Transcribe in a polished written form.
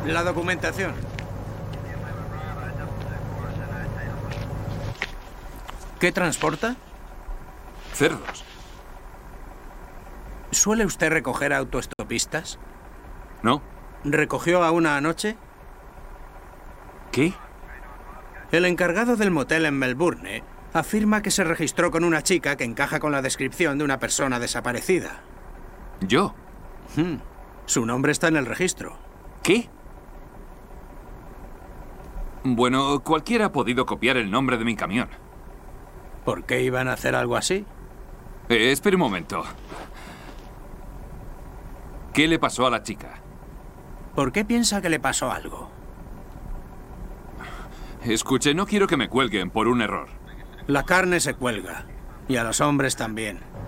La documentación. ¿Qué transporta? Cerdos. ¿Suele usted recoger autoestopistas? ¿No? ¿Recogió a una anoche? ¿Qué? El encargado del motel en Melbourne afirma que se registró con una chica que encaja con la descripción de una persona desaparecida. ¿Yo? Su nombre está en el registro. ¿Qué? Bueno, cualquiera ha podido copiar el nombre de mi camión. ¿Por qué iban a hacer algo así? Espere un momento. ¿Qué le pasó a la chica? ¿Por qué piensa que le pasó algo? Escuche, no quiero que me cuelguen por un error. La carne se cuelga. Y a los hombres también.